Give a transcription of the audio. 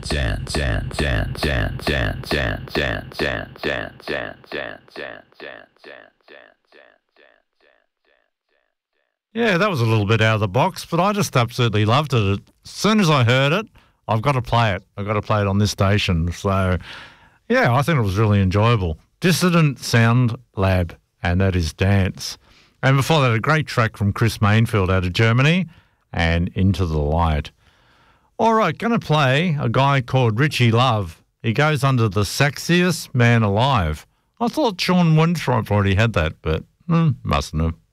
Yeah, that was a little bit out of the box, but I just absolutely loved it. As soon as I heard it, I've got to play it. I've got to play it on this station. So, yeah, I think it was really enjoyable. Dissident Sound Lab, and that is Dance. And before that, a great track from Chris Mainfield out of Germany, and Into the Light. All right, going to play a guy called Richie Love. He goes under the Sexiest Man Alive. I thought Sean Winthrop already had that, but mustn't have.